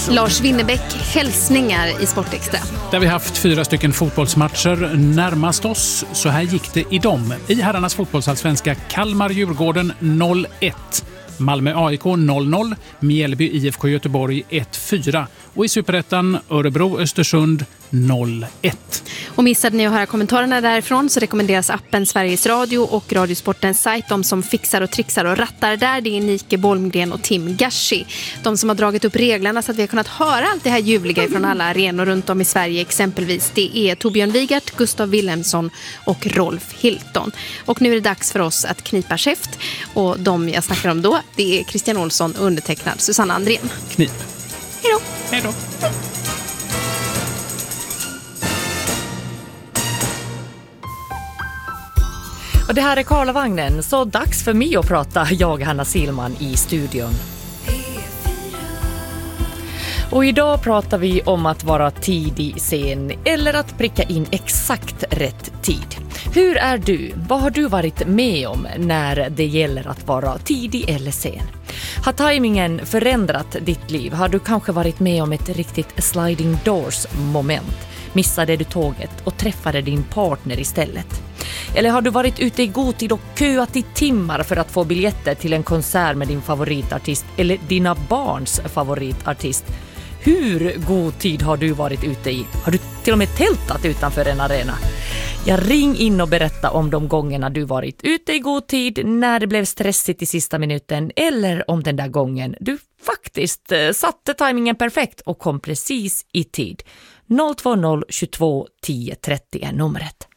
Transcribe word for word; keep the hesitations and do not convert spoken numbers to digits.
Lars Winnerbäck, hälsningar i Sportextra. Där vi haft fyra stycken fotbollsmatcher närmast oss. Så här gick det i dem. I herrarnas fotbollsallsvenska Kalmar-Djurgården noll ett. Malmö A I K noll noll, Mjällby I F K Göteborg ett fyra och i Superettan Örebro-Östersund noll ett. Och missade ni att höra kommentarerna därifrån så rekommenderas appen Sveriges Radio och Radiosportens sajt. De som fixar och trixar och rattar där, det är Nike Bolmgren och Tim Gashi. De som har dragit upp reglerna så att vi har kunnat höra allt det här ljuvliga från alla arenor runt om i Sverige exempelvis. Det är Torbjörn Wigert, Gustav Wilhelmsson och Rolf Hilton. Och nu är det dags för oss att knipa käft. Och de jag snackar om då, det är Christian Olsson och undertecknad Susanna Andrén. Knip. Hej då. Hej då. Och det här är Karlavagnen, så dags för mig att prata, jag Hanna Silman i studion. Och idag pratar vi om att vara tidig sen eller att pricka in exakt rätt tid. Hur är du? Vad har du varit med om när det gäller att vara tidig eller sen? Har tajmingen förändrat ditt liv? Har du kanske varit med om ett riktigt sliding doors moment? Missade du tåget och träffade din partner istället? Eller har du varit ute i god tid och köat i timmar för att få biljetter till en konsert med din favoritartist eller dina barns favoritartist? Hur god tid har du varit ute i? Har du till och med tältat utanför en arena? Jag ring in och berätta om de gångerna du varit ute i god tid när det blev stressigt i sista minuten eller om den där gången du faktiskt eh, satte tajmingen perfekt och kom precis i tid. noll två noll tjugotvå tio trettio är numret.